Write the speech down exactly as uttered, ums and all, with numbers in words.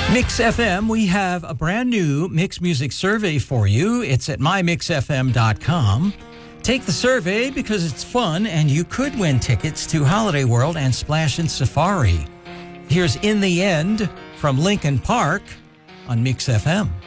Mix F M, we have a brand new Mix Music survey for you. It's at my mix f m dot com. Take the survey because it's fun and you could win tickets to Holiday World and Splash and Safari. Here's In the End from Linkin Park on Mix F M.